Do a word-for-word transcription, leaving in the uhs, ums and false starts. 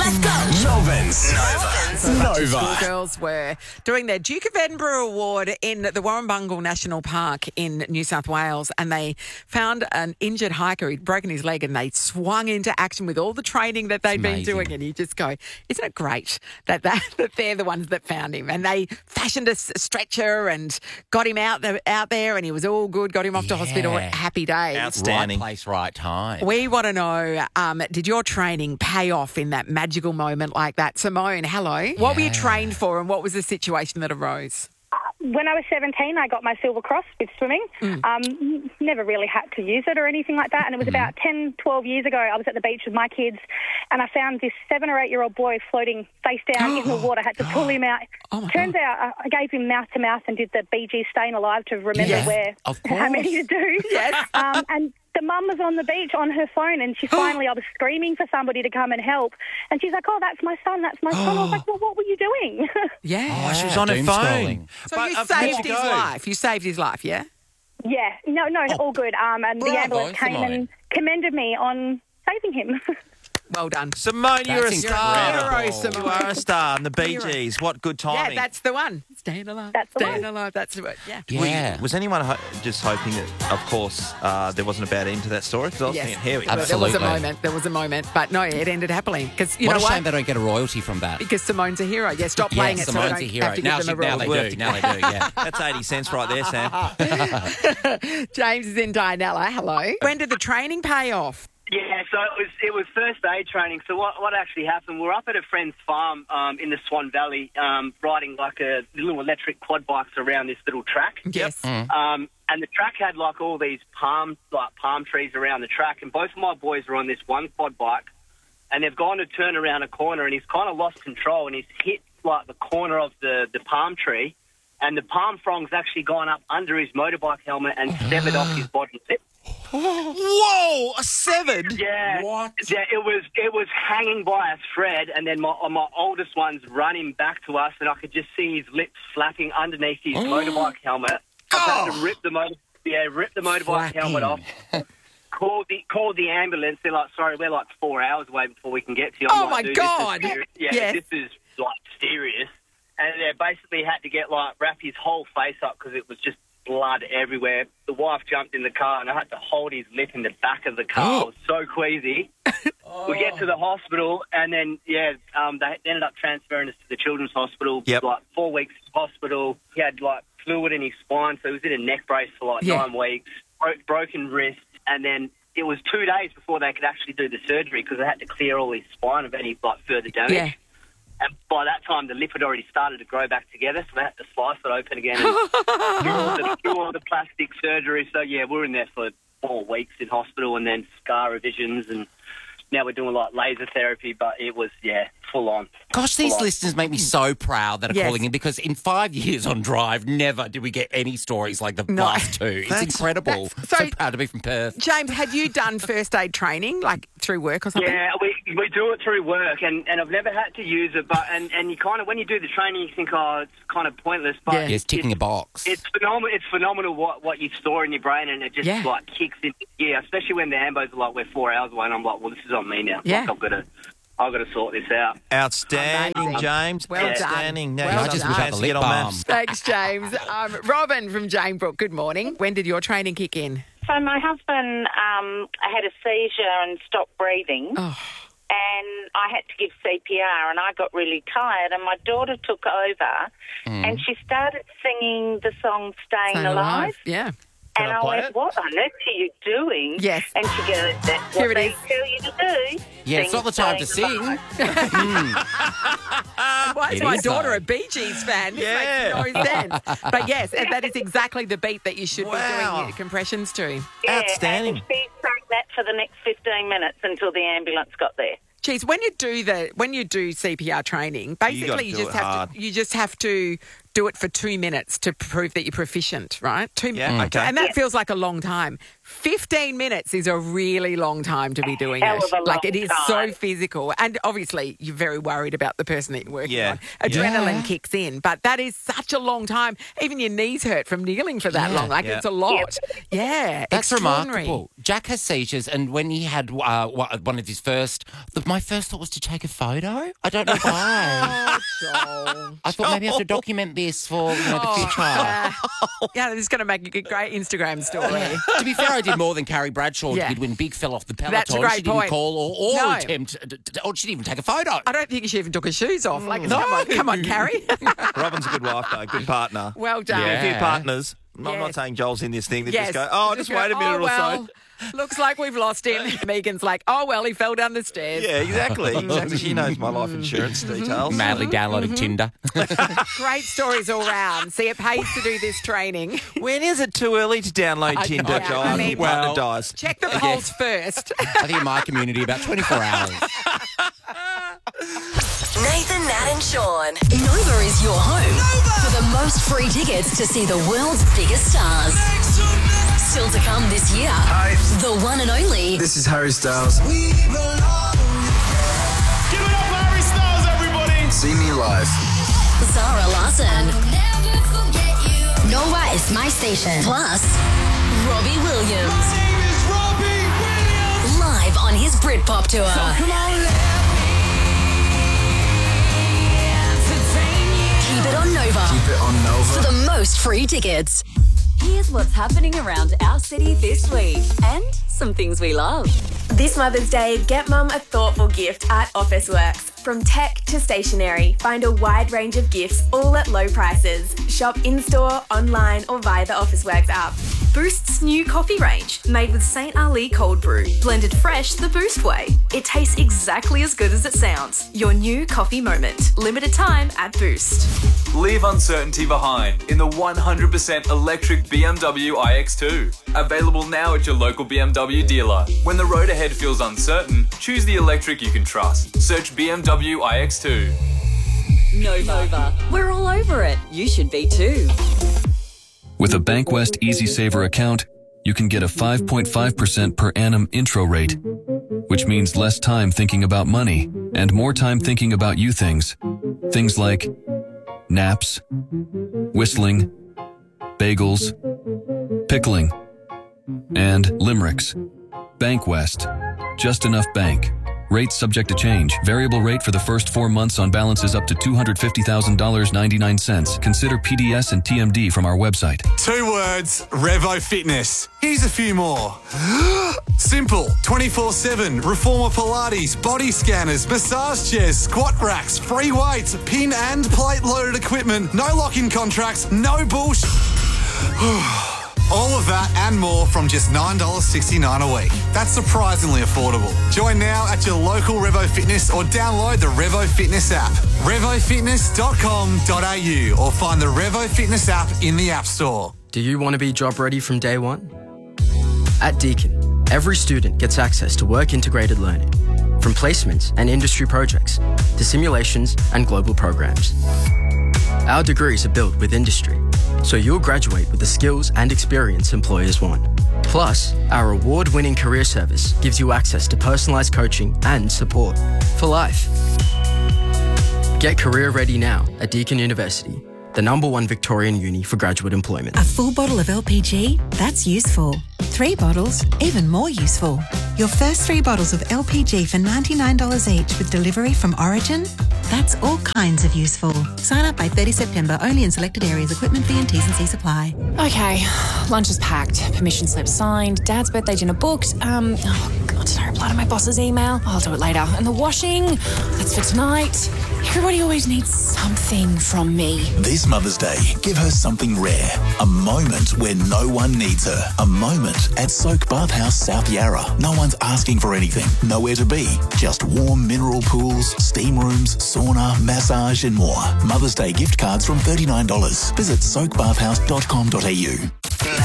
Let's go. Melbourne's Nova. Nova. Schoolgirls were doing their Duke of Edinburgh Award in the Warrumbungle National Park in New South Wales, and they found an injured hiker who'd broken his leg, and they swung into action with all the training that they'd been amazing. doing. And you just go, isn't it great that, that, that they're the ones that found him? And they fashioned a s- stretcher and got him out, the, out there, and he was all good, got him off to hospital. Yeah. Happy days. Right place, right time. We want to know, um, did your training pay off in that magical moment like that? Simone, hello. What were you trained for, and what was the situation that arose? When I was seventeen, I got my silver cross with swimming. Mm. Um, never really had to use it or anything like that. And it was about ten, twelve years ago, I was at the beach with my kids, and I found this seven or eight-year-old boy floating face down in the water. I had to pull him out. Oh my Turns God. out I gave him mouth-to-mouth and did the Bee Gees Staying Alive to remember Yes, where, of how many to do. Yes. Um, and the mum was on the beach on her phone, and she finally, I was screaming for somebody to come and help. And she's like, oh, that's my son, that's my son. I was like, well, what were you doing? Yeah. Oh, She was on her doom phone. scrolling. So But, you uh, saved how'd his you go? life. You saved his life, yeah? Yeah, no, no, all good. Um, and the bravo, ambulance came Simone. and commended me on saving him. Well done. Simone, you're a That's star. incredible. You Simone. are a star. And the Bee Hero. Gees, what good Yeah, timing. that's the one. Staying alive. That's the Staying one. alive. That's the one. Yeah. Were you- Yeah. was anyone ho- just hoping that, of course, uh, there wasn't a bad end to that story? Because I was Yes. thinking, here we go. There was a Absolutely. moment. There was a moment. But no, it ended happily. Because you What know a what? shame they don't get a royalty from that. Because Simone's a hero. Yeah, stop playing yeah, it so Simone's I a don't hero. have to Now, give them she, a now rule. they do. Now they do, yeah. That's eighty cents right there, Sam. James is in Dianella. Hello. When did the training pay off? Yeah, so it was it was first aid training. So what what actually happened? We were up at a friend's farm um, in the Swan Valley, um, riding like a little electric quad bikes around this little track. Yes. Um, and the track had like all these palm like palm trees around the track, and both of my boys were on this one quad bike, and they've gone to turn around a corner, and he's kind of lost control, and he's hit like the corner of the, the palm tree, and the palm frond's actually gone up under his motorbike helmet and severed off his bottom lip. Whoa, a seven? Yeah, What? Yeah, it was it was hanging by a thread, and then my my oldest one's running back to us, and I could just see his lips flapping underneath his motorbike helmet. I had to rip the motor, yeah, rip the motorbike helmet off. Called the called the ambulance. They're like, sorry, we're like four hours away before we can get to you. I'm Oh, like, my "Dude, God." This is serious. Yeah, Yes. this is like serious. And they basically had to get like wrap his whole face up because it was just blood everywhere. The wife jumped in the car, and I had to hold his lip in the back of the car. I was so queasy. We get to the hospital, and then, yeah, um, they ended up transferring us to the Children's Hospital. Yep. Like, four weeks hospital. He had, like, fluid in his spine, so he was in a neck brace for, like, Yeah. nine weeks. Bro- broken wrist, and then it was two days before they could actually do the surgery because they had to clear all his spine of any, like, further damage. Yeah. And by that time, the lip had already started to grow back together, so they had to slice it open again and do, all the, do all the plastic surgery. So, yeah, we were in there for four weeks in hospital and then scar revisions, and now we're doing, like, laser therapy, but it was, yeah, full on. Gosh, these Full on. listeners make me so proud that are Yes. calling in, because in five years on Drive, never did we get any stories like the No. last two. It's That's- incredible. that's- so, so- proud to be from Perth. James, had you done first aid training, like through work or something? Yeah, we we do it through work, and, and I've never had to use it, but and, and you kind of, when you do the training, you think, oh, it's kind of pointless, but Yeah. Yeah, it's ticking a box. It's phenomenal. It's phenomenal what, what you store in your brain, and it just Yeah. like kicks into gear. Especially when the ambos are like, we're four hours away, and I'm like, well, this is on me now. Yeah. Like, I've got to, I've got to sort this out. Outstanding, Amazing. James. Well done. Outstanding. Now Well you done. just I just had the fancy lip it on balm. maps. Thanks, James. Um, Robin from Jane Brook, good morning. When did your training kick in? So my husband um, had a seizure and stopped breathing, Oh. and I had to give C P R, and I got really tired, and my daughter took over, and she started singing the song Staying, Staying Alive. Yeah. And I I, play went, it? what on earth are you doing? Yes. And she goes, that's Here what it they is. tell you to do. Yeah, it's Sing not the time to Staying sing. Alive. Why is It my is, daughter though. a Bee Gees fan? This Yeah. makes no sense. But yes, and that is exactly the beat that you should be Wow. doing your compressions to. Yeah, Outstanding. And she sang that for the next fifteen minutes until the ambulance got there. Geez, when you do the when you do C P R training, basically you, do just it have hard. to you just have to do it for two minutes to prove that you're proficient, right? Two Yeah, minutes, okay. and that Yeah. feels like a long time. fifteen minutes is a really long time to be doing Hell it. of a Like, it long is so time. physical. And obviously, you're very worried about the person that you're working Yeah. on. Adrenaline Yeah. kicks in. But that is such a long time. Even your knees hurt from kneeling for that Yeah. long. Like, Yeah. it's a lot. Yeah. That's extraordinary. remarkable. Jack has seizures, and when he had uh, one of his first, the, my first thought was to take a photo. I don't know why. Oh, Joel. I thought maybe I have to document this for you know, the future. Yeah, yeah, this is going to make a great Instagram story. To be fair, I did more than Carrie Bradshaw Yeah. did when Big fell off the peloton. That's a great she didn't point. call or, or No. attempt, or she didn't even take a photo. I don't think she even took her shoes off. Like, come on, come on, Carrie. Robin's a good wife, though. Good partner. Well done. Yeah. A few partners. I'm Yes. not saying Joel's in this thing. They Yes. just go, oh, just go, wait a minute oh, or well, so. looks like we've lost him. Megan's like, oh, well, he fell down the stairs. Yeah, exactly. exactly. She knows my life insurance details. Madly downloaded Tinder. Great stories all round. See, it pays to do this training. When is it too early to download I- Tinder, yeah, Joel? I after mean- your partner Well- dies. Check the polls first. I think in my community, about twenty-four hours. Nathan, Nat, and Sean. Nova is your home for the most free tickets to see the world's biggest stars. Still to come this year, the one and only This is Harry Styles. Give it up, Harry Styles, everybody! See me live. Zara Larsson. Nova is my station. Plus, Robbie Williams. My name is Robbie Williams! Live on his Britpop tour. Come on, Keep it on Nova Keep it on for Nova. the most free tickets. Here's what's happening around our city this week and some things we love. This Mother's Day, get Mum a thoughtful gift at Officeworks. From tech to stationery, find a wide range of gifts, all at low prices. Shop in-store, online, or via the Officeworks app. Boost's new coffee range, made with Saint Ali cold brew, blended fresh the Boost way. It tastes exactly as good as it sounds. Your new coffee moment. Limited time at Boost. Leave uncertainty behind in the one hundred percent electric B M W i X two. Available now at your local B M W dealer. When the road ahead feels uncertain, choose the electric you can trust. Search B M W i X two. Nova. We're all over it. You should be too. With a Bankwest Easy Saver account, you can get a five point five percent per annum intro rate, which means less time thinking about money and more time thinking about you things. Things like naps, whistling, bagels, pickling, and limericks. Bankwest. Just enough bank. Rates subject to change. Variable rate for the first four months on balances up to two hundred fifty thousand dollars and ninety-nine cents. Consider P D S and T M D from our website. Two words, Revo Fitness. Here's a few more. Simple, twenty-four seven, Reformer Pilates, body scanners, massage chairs, squat racks, free weights, pin and plate loaded equipment, no lock-in contracts, no bullshit. All of that and more from just nine dollars sixty-nine a week. That's surprisingly affordable. Join now at your local Revo Fitness or download the Revo Fitness app. revo fitness dot com dot a u or find the Revo Fitness app in the App Store. Do you want to be job ready from day one? At Deakin, every student gets access to work-integrated learning, from placements and industry projects to simulations and global programs. Our degrees are built with industry, so you'll graduate with the skills and experience employers want. Plus, our award-winning career service gives you access to personalised coaching and support for life. Get career ready now at Deakin University, the number one Victorian uni for graduate employment. A full bottle of L P G? That's useful. Three bottles? Even more useful. Your first three bottles of L P G for ninety-nine dollars each with delivery from Origin? That's all kinds of useful. Sign up by thirtieth September, only in selected areas. Equipment fee and T's and C's apply. Okay, lunch is packed, permission slip signed, Dad's birthday dinner booked. Um, oh God, did I reply to my boss's email? I'll do it later. And the washing, that's for tonight. Everybody always needs something from me. This Mother's Day, give her something rare. A moment where no one needs her. A moment at Soak Bathhouse South Yarra. No one's asking for anything. Nowhere to be. Just warm mineral pools, steam rooms, sauna, massage and more. Mother's Day gift cards from thirty-nine dollars. Visit soak bathhouse dot com dot a u.